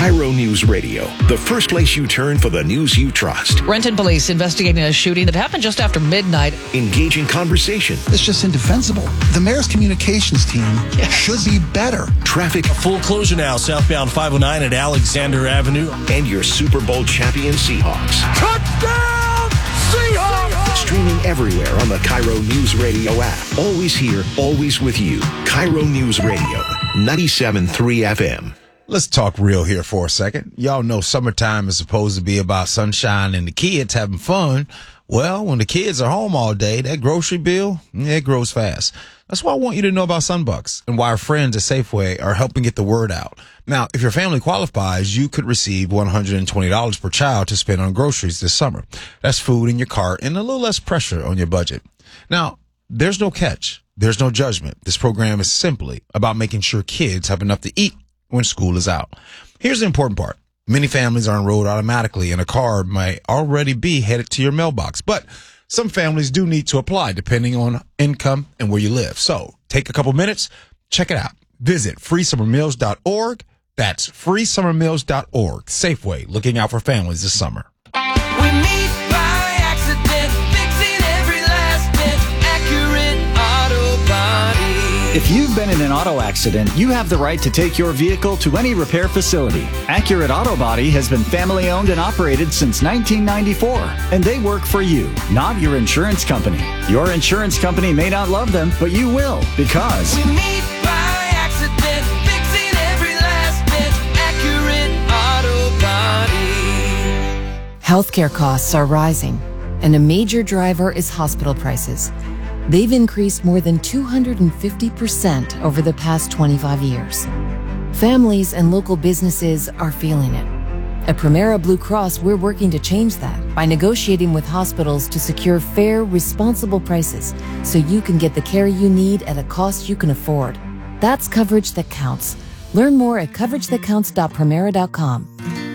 Cairo News Radio, the first place you turn for the news you trust. Renton police investigating a shooting that happened just after midnight. Engaging conversation. It's just indefensible. The mayor's communications team should be better. Traffic. A full closure now, southbound 509 at Alexander Avenue. And your Super Bowl champion Seahawks. Touchdown, Seahawks! Streaming everywhere on the Cairo News Radio app. Always here, always with you. Cairo News Radio, 97.3 FM. Let's talk real here for a second. Y'all know summertime is supposed to be about sunshine and the kids having fun. Well, when the kids are home all day, that grocery bill, it grows fast. That's why I want you to know about Sunbucks and why our friends at Safeway are helping get the word out. Now, if your family qualifies, you could receive $120 per child to spend on groceries this summer. That's food in your cart and a little less pressure on your budget. Now, there's no catch. There's no judgment. This program is simply about making sure kids have enough to eat when school is out. Here's the important part. Many families are enrolled automatically and a card might already be headed to your mailbox, but some families do need to apply depending on income and where you live. So take a couple minutes, check it out. Visit freesummermeals.org. That's freesummermeals.org. Safeway, looking out for families this summer. We meet by accident, fixing every last bit, Accurate Auto Body. If you've been in an auto accident, you have the right to take your vehicle to any repair facility. Accurate Auto Body has been family owned and operated since 1994, and they work for you, not your insurance company. Your insurance company may not love them, but you will, because We meet by accident, fixing every last bit, Accurate Auto Body. Healthcare costs are rising, and a major driver is hospital prices. They've increased more than 250% over the past 25 years. Families and local businesses are feeling it. At Primera Blue Cross, we're working to change that by negotiating with hospitals to secure fair, responsible prices so you can get the care you need at a cost you can afford. That's coverage that counts. Learn more at coveragethatcounts.primera.com.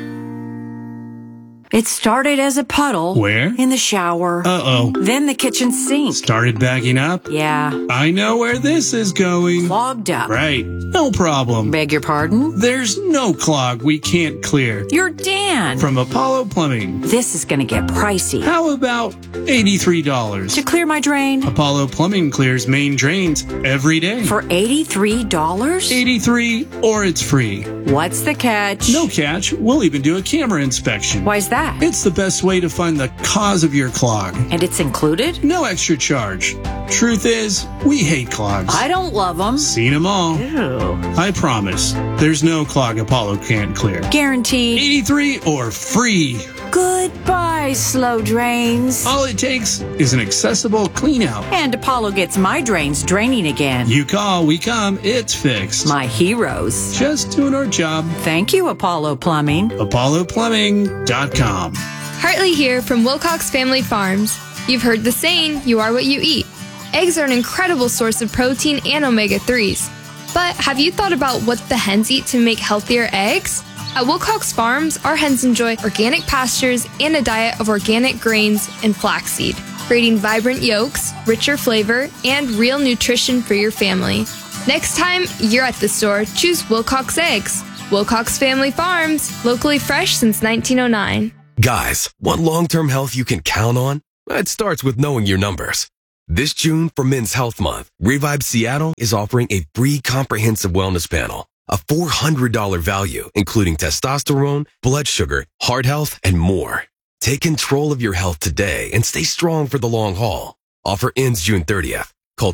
It started as a puddle. Where? In the shower. Uh-oh. Then the kitchen sink. Started backing up? Yeah. I know where this is going. Clogged up. Right. No problem. Beg your pardon? There's no clog we can't clear. You're Dan. From Apollo Plumbing. This is going to get pricey. How about $83? To clear my drain? Apollo Plumbing clears main drains every day. For $83? 83 or it's free. What's the catch? No catch. We'll even do a camera inspection. Why's that? It's the best way to find the cause of your clog. And it's included? No extra charge. Truth is, we hate clogs. I don't love them. Seen them all. Ew. I promise, there's no clog Apollo can't clear. Guaranteed. 83 or free. Goodbye, slow drains. All it takes is an accessible clean out. And Apollo gets my drains draining again. You call, we come, it's fixed. My heroes. Just doing our job. Thank you, Apollo Plumbing. ApolloPlumbing.com. Hartley here from Wilcox Family Farms. You've heard the saying, you are what you eat. Eggs are an incredible source of protein and omega-3s. But have you thought about what the hens eat to make healthier eggs? At Wilcox Farms, our hens enjoy organic pastures and a diet of organic grains and flaxseed, creating vibrant yolks, richer flavor, and real nutrition for your family. Next time you're at the store, choose Wilcox Eggs. Wilcox Family Farms, locally fresh since 1909. Guys, want long-term health you can count on? It starts with knowing your numbers. This June, for Men's Health Month, Revive Seattle is offering a free comprehensive wellness panel, a $400 value, including testosterone, blood sugar, heart health, and more. Take control of your health today and stay strong for the long haul. Offer ends June 30th. Call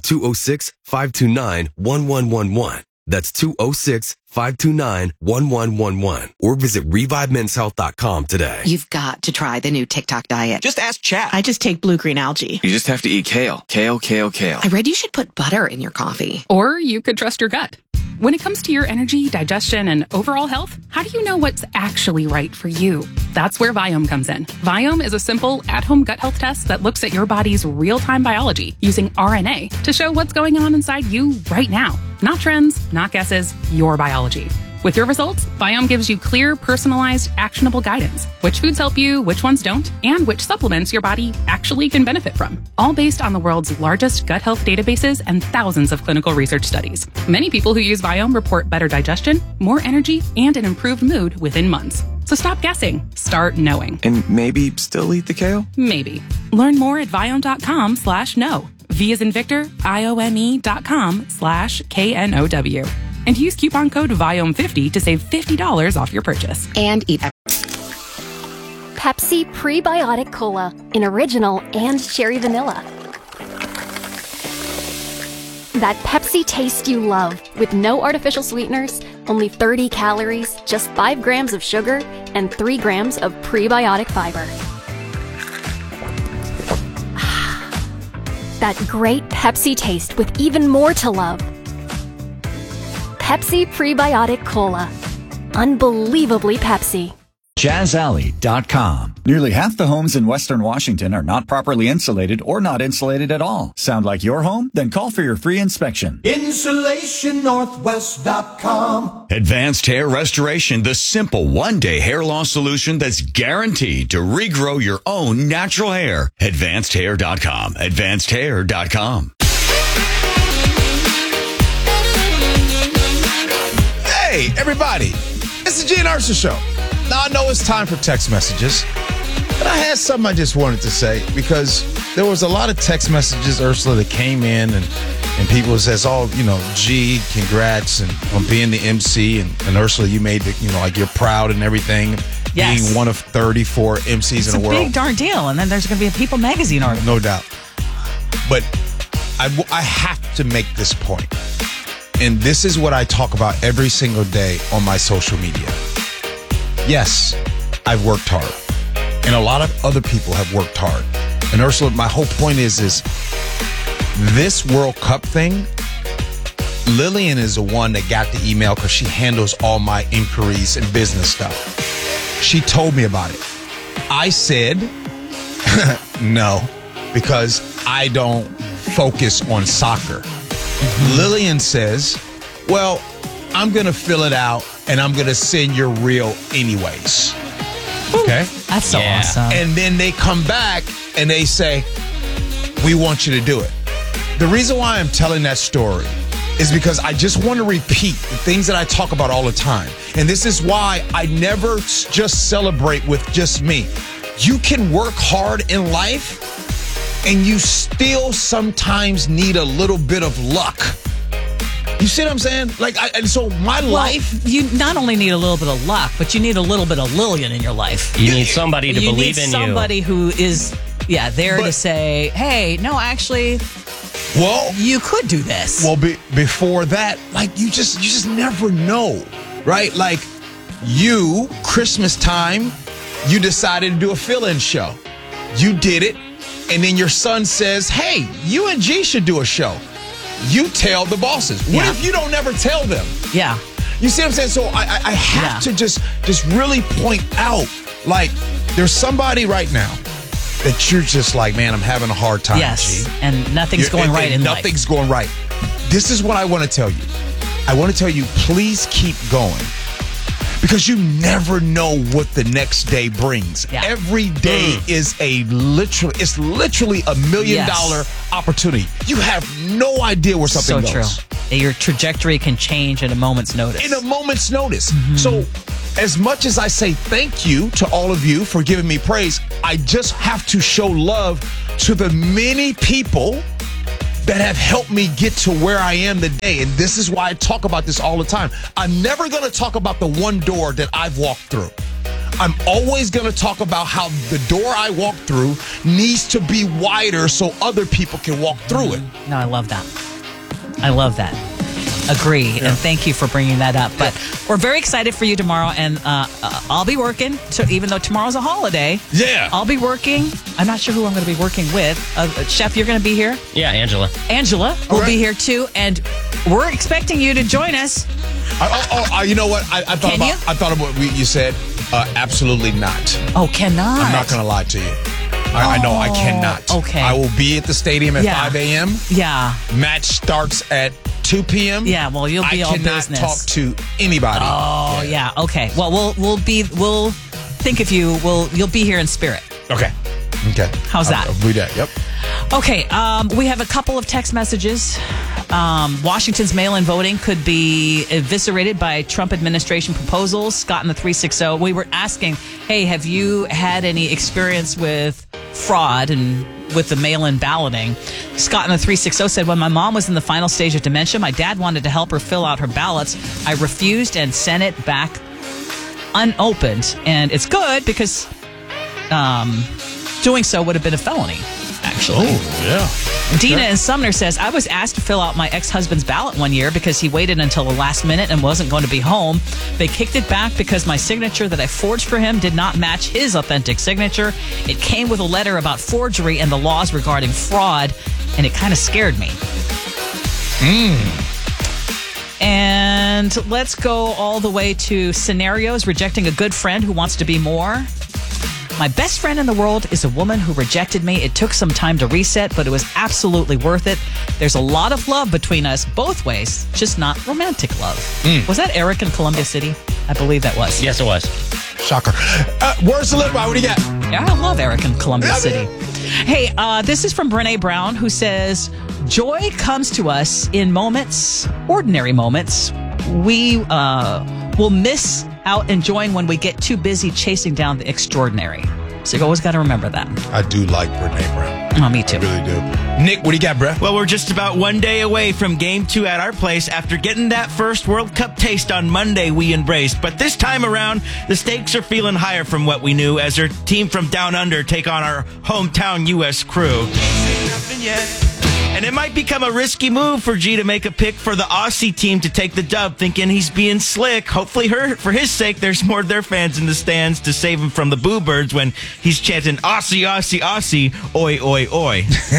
206-529-1111. That's 206-529-1111. Or visit ReviveMen'sHealth.com today. You've got to try the new TikTok diet. Just ask chat. I just take blue-green algae. You just have to eat kale. Kale, kale, kale. I read you should put butter in your coffee. Or you could trust your gut. When it comes to your energy, digestion, and overall health, how do you know what's actually right for you? That's where Viome comes in. Viome is a simple, at-home gut health test that looks at your body's real-time biology using RNA to show what's going on inside you right now. Not trends, not guesses, your biology. With your results, Viome gives you clear, personalized, actionable guidance. Which foods help you, which ones don't, and which supplements your body actually can benefit from. All based on the world's largest gut health databases and thousands of clinical research studies. Many people who use Viome report better digestion, more energy, and an improved mood within months. So stop guessing. Start knowing. And maybe still eat the kale? Maybe. Learn more at Viome.com/know. V as in Victor, IOME.com/KNOW. And use coupon code VIOME50 to save $50 off your purchase. And eat Pepsi Prebiotic Cola in original and cherry vanilla. That Pepsi taste you love with no artificial sweeteners, only 30 calories, just 5 grams of sugar, and 3 grams of prebiotic fiber. That great Pepsi taste with even more to love. Pepsi Prebiotic Cola. Unbelievably Pepsi. JazzAlley.com. Nearly half the homes in Western Washington are not properly insulated or not insulated at all. Sound like your home? Then call for your free inspection. InsulationNorthwest.com. Advanced Hair Restoration, the simple one-day hair loss solution that's guaranteed to regrow your own natural hair. AdvancedHair.com. AdvancedHair.com. Hey, everybody. It's the Gene Ursa Show. Now, I know it's time for text messages, but I had something I just wanted to say because there was a lot of text messages, Ursula, that came in and people says, oh, G, congrats and on being the MC. And Ursula, you made the, like you're proud and everything. Yes. Being one of 34 MCs in the world. It's a big darn deal. And then there's going to be a People Magazine article. No doubt. But I have to make this point. And this is what I talk about every single day on my social media. Yes, I've worked hard. And a lot of other people have worked hard. And Ursula, my whole point is this World Cup thing, Lillian is the one that got the email because she handles all my inquiries and business stuff. She told me about it. I said, no, because I don't focus on soccer. Lillian says, well, I'm going to fill it out and I'm going to send your reel anyways. Okay? That's so awesome. And then they come back and they say, we want you to do it. The reason why I'm telling that story is because I just want to repeat the things that I talk about all the time. And this is why I never just celebrate with just me. You can work hard in life and you still sometimes need a little bit of luck. You see what I'm saying? So my life... You not only need a little bit of luck, but you need a little bit of Lillian in your life. You need somebody to believe in you. Somebody who is, there to say, hey, no, actually, you could do this. Well, before that, you just never know, right? Christmas time, you decided to do a fill-in show. You did it. And then your son says, hey, you and G should do a show. You tell the bosses. What if you don't ever tell them? Yeah. You see what I'm saying? So I have to just really point out, there's somebody right now that you're just man, I'm having a hard time. Yes, G. And nothing's going right in life. Nothing's going right. This is what I want to tell you. I want to tell you, please keep going. Because you never know what the next day brings. Yeah. Every day is literally $1 million opportunity. You have no idea where something goes. So true. Your trajectory can change at a moment's notice. In a moment's notice. Mm-hmm. So as much as I say thank you to all of you for giving me praise, I just have to show love to the many people that have helped me get to where I am today. And this is why I talk about this all the time. I'm never going to talk about the one door that I've walked through. I'm always going to talk about how the door I walked through needs to be wider so other people can walk through it. No, I love that. Agree. Yeah. And thank you for bringing that up. But we're very excited for you tomorrow. And I'll be working. So even though tomorrow's a holiday, I'll be working. I'm not sure who I'm going to be working with. Chef, you're going to be here? Yeah, Angela. Angela will be here too. And we're expecting you to join us. You know what? I thought about what you said. Absolutely not. Oh, cannot? I'm not going to lie to you. I know I cannot. Okay. I will be at the stadium at 5 a.m. Yeah. Match starts at 2 p.m. Yeah, well, you'll be all business. I cannot talk to anybody yeah. Okay. Well, we'll think of you. You'll be here in spirit. Okay. How's that? I'll do that. Yep. Okay. We have a couple of text messages. Washington's mail-in voting could be eviscerated by Trump administration proposals. Scott in the 360. We were asking, hey, have you had any experience with fraud and with the mail-in balloting? Scott in the 360 said, when my mom was in the final stage of dementia, my dad wanted to help her fill out her ballots. I refused and sent it back unopened. And it's good because doing so would have been a felony, actually. Oh, yeah. Dina in Sumner says, I was asked to fill out my ex-husband's ballot one year because he waited until the last minute and wasn't going to be home. They kicked it back because my signature that I forged for him did not match his authentic signature. It came with a letter about forgery and the laws regarding fraud, and it kind of scared me. And let's go all the way to scenarios rejecting a good friend who wants to be more. My best friend in the world is a woman who rejected me. It took some time to reset, but it was absolutely worth it. There's a lot of love between us both ways, just not romantic love. Was that Eric in Columbia City? I believe that was. Yes, it was. Shocker. Words to live by. What do you got? Yeah, I love Eric in Columbia City. Hey, this is from Brene Brown, who says, joy comes to us in moments, ordinary moments. We will miss out enjoying when we get too busy chasing down the extraordinary. So you always got to remember that. I do like Brene Brown. Oh, me too. I really do. Nick, what do you got, bruh? Well, we're just about one day away from Game 2 at our place. After getting that first World Cup taste on Monday, we embraced. But this time around, the stakes are feeling higher from what we knew as our team from down under take on our hometown U.S. crew. And it might become a risky move for G to make a pick for the Aussie team to take the dub, thinking he's being slick. Hopefully, for his sake, there's more of their fans in the stands to save him from the boo birds when he's chanting Aussie, Aussie, Aussie, oi, oi, oi.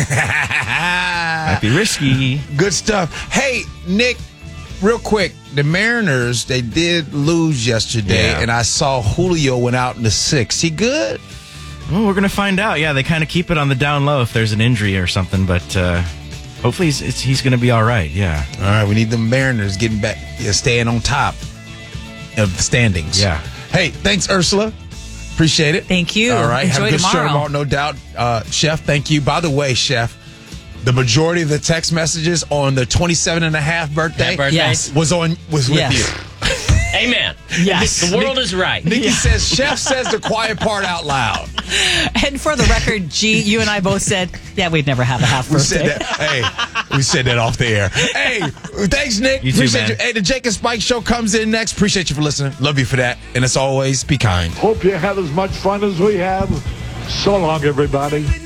Might be risky. Good stuff. Hey, Nick, real quick. The Mariners, they did lose yesterday, and I saw Julio went out in the 6th. He good? Well, we're going to find out. Yeah, they kind of keep it on the down low if there's an injury or something, but hopefully he's going to be all right, yeah. All right, we need the Mariners getting back, staying on top of the standings. Yeah. Hey, thanks, Ursula. Appreciate it. Thank you. All right, enjoy have a good show tomorrow. tomorrow, no doubt. Chef, thank you. By the way, Chef, the majority of the text messages on the 27.5 birthday was with you. Amen. Yes. The world is right. Nikki says, Chef says the quiet part out loud. And for the record, G, you and I both said, yeah, we'd never have a half birthday. We said that off the air. Hey, thanks, Nick. You too, Appreciate man. you. Hey, the Jake and Spike show comes in next. Appreciate you for listening. Love you for that. And as always, be kind. Hope you had as much fun as we have. So long, everybody.